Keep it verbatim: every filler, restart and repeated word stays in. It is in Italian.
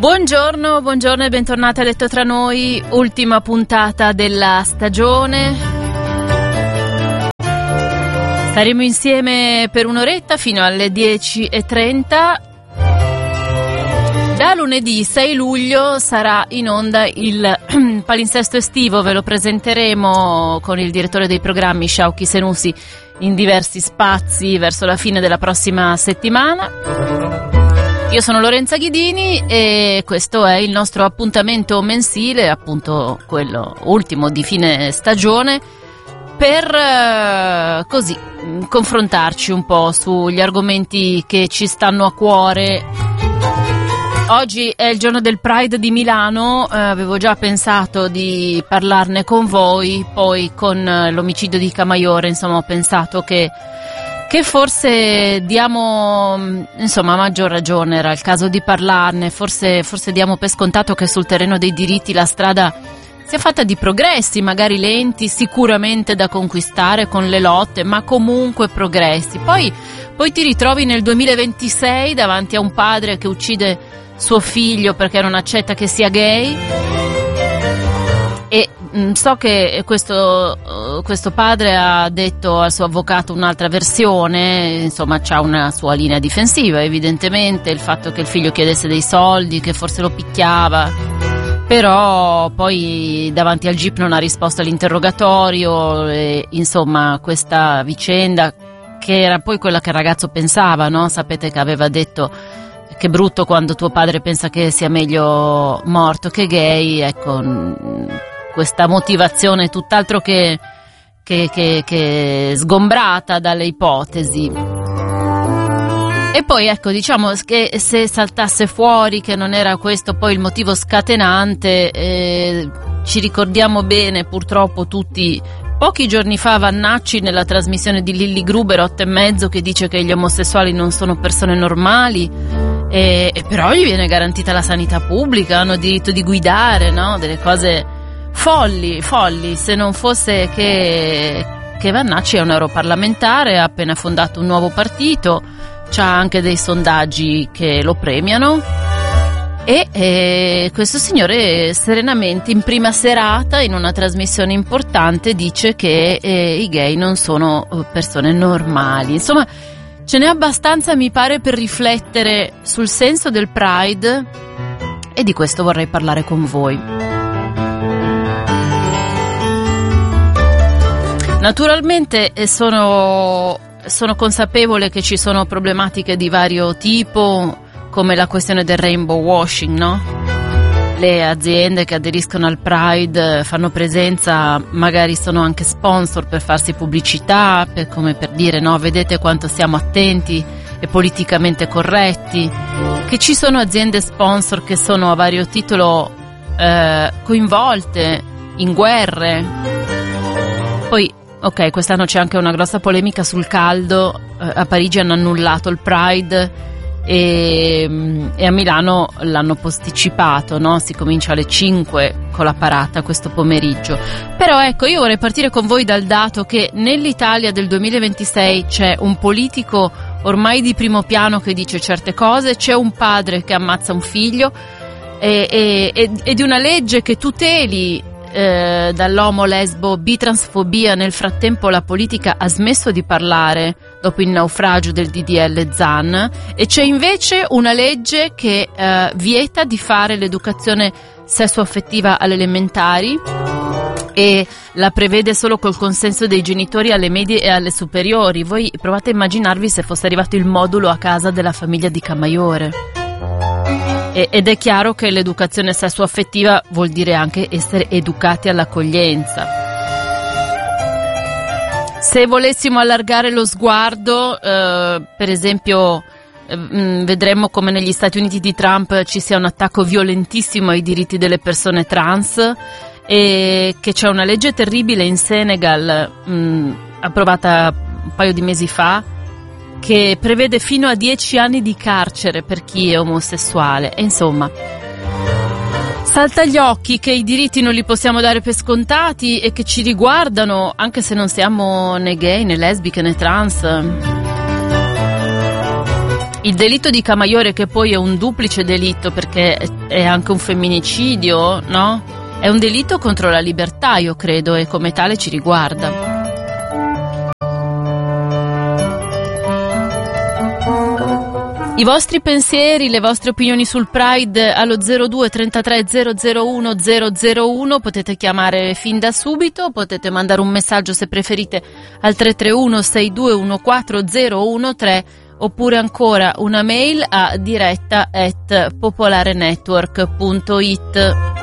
Buongiorno, buongiorno e bentornati a Letto tra noi, ultima puntata della stagione. Staremo insieme per un'oretta fino alle dieci e trenta. Da lunedì sei luglio sarà in onda il palinsesto estivo, ve lo presenteremo con il direttore dei programmi Sciauchi Senussi in diversi spazi verso la fine della prossima settimana. Io sono Lorenza Ghidini e questo è il nostro appuntamento mensile, appunto quello ultimo di fine stagione, per eh, così confrontarci un po' sugli argomenti che ci stanno a cuore. Oggi è il giorno del Pride di Milano, eh, avevo già pensato di parlarne con voi, poi con eh, l'omicidio di Camaiore, insomma ho pensato che che forse diamo, insomma, a maggior ragione era il caso di parlarne, forse, forse diamo per scontato che sul terreno dei diritti la strada sia fatta di progressi, magari lenti, sicuramente da conquistare con le lotte, ma comunque progressi. Poi, poi ti ritrovi nel duemilaventisei davanti a un padre che uccide suo figlio perché non accetta che sia gay. E mh, so che questo, uh, questo padre ha detto al suo avvocato un'altra versione, insomma c'ha una sua linea difensiva evidentemente, il fatto che il figlio chiedesse dei soldi, che forse lo picchiava, però poi davanti al G I P non ha risposto all'interrogatorio, e, insomma questa vicenda che era poi quella che il ragazzo pensava, no? Sapete che aveva detto che brutto quando tuo padre pensa che sia meglio morto che gay, ecco. Questa motivazione tutt'altro che, che, che, che sgombrata dalle ipotesi. E poi ecco, diciamo che se saltasse fuori che non era questo poi il motivo scatenante, eh, ci ricordiamo bene purtroppo tutti pochi giorni fa Vannacci nella trasmissione di Lilli Gruber otto e mezzo che dice che gli omosessuali non sono persone normali, e, e però gli viene garantita la sanità pubblica, hanno diritto di guidare, no? Delle cose folli, folli, se non fosse che, che Vannacci è un europarlamentare, ha appena fondato un nuovo partito, c'ha anche dei sondaggi che lo premiano e, e questo signore serenamente in prima serata in una trasmissione importante dice che eh, i gay non sono persone normali. Insomma, ce n'è abbastanza, mi pare, per riflettere sul senso del Pride, e di questo vorrei parlare con voi. Naturalmente sono, sono consapevole che ci sono problematiche di vario tipo, come la questione del rainbow washing, no? Le aziende che aderiscono al Pride fanno presenza, magari sono anche sponsor per farsi pubblicità, per, come per dire, no, vedete quanto siamo attenti e politicamente corretti, che ci sono aziende sponsor che sono a vario titolo eh, coinvolte in guerre. Poi ok, quest'anno c'è anche una grossa polemica sul caldo, eh, a Parigi hanno annullato il Pride e, e a Milano l'hanno posticipato, no? Si comincia alle cinque con la parata questo pomeriggio. Però ecco, io vorrei partire con voi dal dato che nell'Italia del duemilaventisei c'è un politico ormai di primo piano che dice certe cose, c'è un padre che ammazza un figlio e, e, e, e di una legge che tuteli Eh, dall'omo, lesbo, bitransfobia. Nel frattempo la politica ha smesso di parlare dopo il naufragio del D D L Zan, e c'è invece una legge che eh, vieta di fare l'educazione sessuaffettiva alle elementari e la prevede solo col consenso dei genitori alle medie e alle superiori. Voi provate a immaginarvi se fosse arrivato il modulo a casa della famiglia di Camaiore. Ed è chiaro che l'educazione sessuaffettiva vuol dire anche essere educati all'accoglienza. Se volessimo allargare lo sguardo, eh, per esempio, eh, vedremmo come negli Stati Uniti di Trump ci sia un attacco violentissimo ai diritti delle persone trans, e che c'è una legge terribile in Senegal, mh, approvata un paio di mesi fa, che prevede fino a dieci anni di carcere per chi è omosessuale. E insomma, salta agli occhi che i diritti non li possiamo dare per scontati e che ci riguardano anche se non siamo né gay né lesbiche né trans. Il delitto di Camaiore, che poi è un duplice delitto perché è anche un femminicidio, no? È un delitto contro la libertà, io credo, e come tale ci riguarda. I vostri pensieri, le vostre opinioni sul Pride allo zero due trentatré zero zero uno zero zero uno, potete chiamare fin da subito, potete mandare un messaggio se preferite al tre tre uno sei due uno quattro zero uno tre, oppure ancora una mail a diretta at popolarenetwork punto it.